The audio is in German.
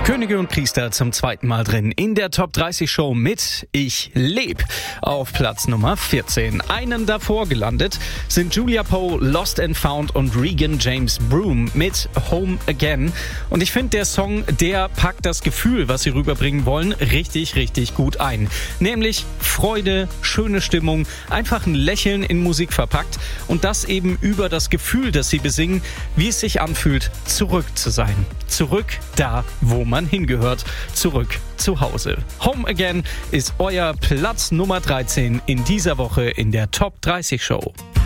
Könige und Priester zum zweiten Mal drin in der Top 30 Show mit Ich leb. Auf Platz Nummer 14. Einen davor gelandet sind Julia Poe, Lost and Found und Regan James Broom mit Home Again. Und ich finde, der Song, der packt das Gefühl, was sie rüberbringen wollen, richtig, richtig gut ein. Nämlich Freude, schöne Stimmung, einfach ein Lächeln in Musik verpackt und das eben über das Gefühl, das sie besingen, wie es sich anfühlt, zurück zu sein. Zurück da, wo man hingehört, zurück zu Hause. Home Again ist euer Platz Nummer 13 in dieser Woche in der Top 30 Show.